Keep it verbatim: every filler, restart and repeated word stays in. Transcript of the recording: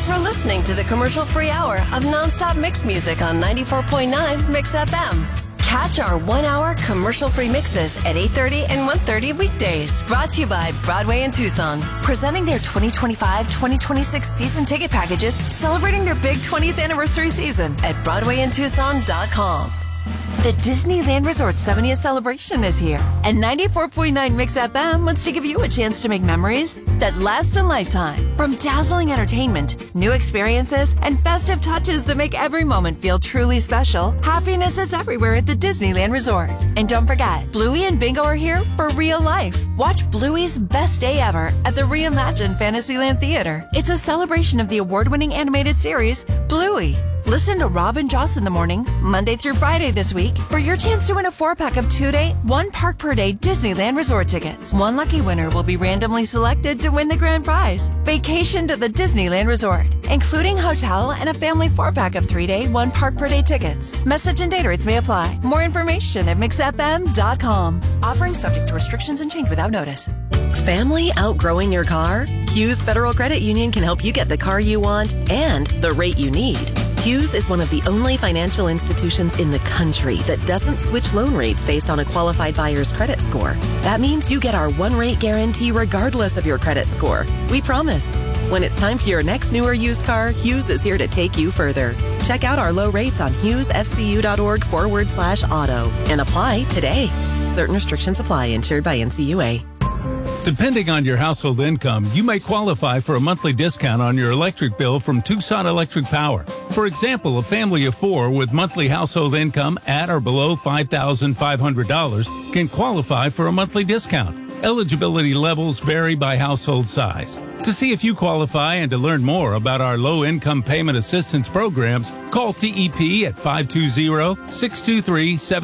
for listening to the commercial-free hour of nonstop mix music on ninety-four point nine Mix F M. Catch our one-hour commercial-free mixes at eight thirty and one thirty weekdays. Brought to you by Broadway in Tucson. Presenting their twenty twenty-five twenty twenty-six season ticket packages, celebrating their big twentieth anniversary season at broadway in tucson dot com. The Disneyland Resort seventieth celebration is here, and ninety-four point nine Mix F M wants to give you a chance to make memories that last a lifetime. From dazzling entertainment, new experiences, and festive touches that make every moment feel truly special, happiness is everywhere at the Disneyland Resort. And don't forget, Bluey and Bingo are here for real life. Watch Bluey's best day ever at the reimagined Fantasyland Theater. It's a celebration of the award-winning animated series, Bluey. Listen to Rob and Joss in the morning, Monday through Friday this week, for your chance to win a four-pack of two-day, one-park-per-day Disneyland Resort tickets. One lucky winner will be randomly selected to win the grand prize, vacation to the Disneyland Resort, including hotel and a family four-pack of three-day, one-park-per-day tickets. Message and data rates may apply. More information at mix f m dot com. Offering subject to restrictions and change without notice. Family outgrowing your car? Hughes Federal Credit Union can help you get the car you want and the rate you need. Hughes is one of the only financial institutions in the country that doesn't switch loan rates based on a qualified buyer's credit score. That means you get our one-rate guarantee regardless of your credit score. We promise. When it's time for your next new or used car, Hughes is here to take you further. Check out our low rates on hughesfcu.org forward slash auto and apply today. Certain restrictions apply. Insured by N C U A. Depending on your household income, you may qualify for a monthly discount on your electric bill from Tucson Electric Power. For example, a family of four with monthly household income at or below five thousand five hundred dollars can qualify for a monthly discount. Eligibility levels vary by household size. To see if you qualify and to learn more about our low-income payment assistance programs, call T E P at five two zero, six two three, seven